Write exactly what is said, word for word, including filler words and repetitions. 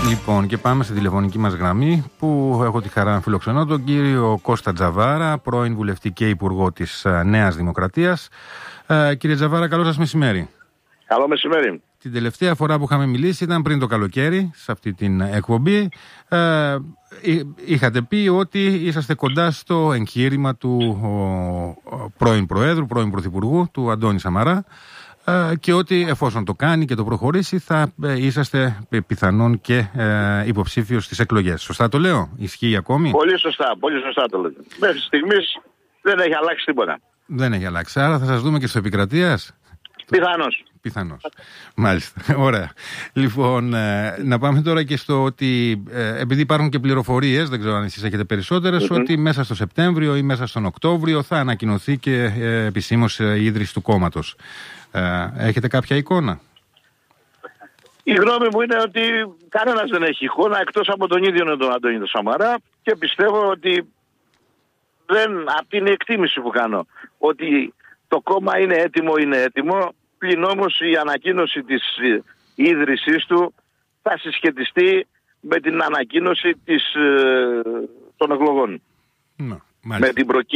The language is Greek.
Λοιπόν, και πάμε στη τηλεφωνική μας γραμμή που έχω τη χαρά να φιλοξενώ τον κύριο Κώστα Τζαβάρα, πρώην βουλευτή και υπουργό της Νέας Δημοκρατίας. Ε, κύριε Τζαβάρα, καλό σας μεσημέρι. Καλό μεσημέρι. Την τελευταία φορά που είχαμε μιλήσει ήταν πριν το καλοκαίρι, σε αυτή την εκπομπή. Ε, είχατε πει ότι είσαστε κοντά στο εγχείρημα του ο, ο, πρώην Προέδρου, πρώην Πρωθυπουργού, του Αντώνη Σαμαρά, ε, και ότι εφόσον το κάνει και το προχωρήσει θα ε, είσαστε πιθανόν και ε, υποψήφιος στις εκλογές. Σωστά το λέω? Ισχύει ακόμη? Πολύ σωστά, πολύ σωστά το λέτε. Μέχρι στιγμής δεν έχει αλλάξει τίποτα. Δεν έχει αλλάξει. Άρα θα σας δούμε και στο επικρατείας. Πιθανώς. Πιθανώς. Μάλιστα. Ωραία. Λοιπόν, ε, να πάμε τώρα και στο ότι, ε, επειδή υπάρχουν και πληροφορίες, δεν ξέρω αν εσείς έχετε περισσότερες, mm-hmm. ότι μέσα στο Σεπτέμβριο ή μέσα στον Οκτώβριο θα ανακοινωθεί και ε, επισήμως ε, η ίδρυση του κόμματος. Ε, έχετε κάποια εικόνα? Η γνώμη μου είναι ότι κανένας δεν έχει εικόνα εκτός από τον ίδιο τον Αντώνη τον Σαμαρά, και πιστεύω ότι δεν, αυτή είναι η εκτίμηση που κάνω, ότι το κόμμα είναι έτοιμο, είναι έτοιμο, πλην όμως η ανακοίνωση της ίδρυσής του θα συσχετιστεί με την ανακοίνωση της, των εκλογών. No, με την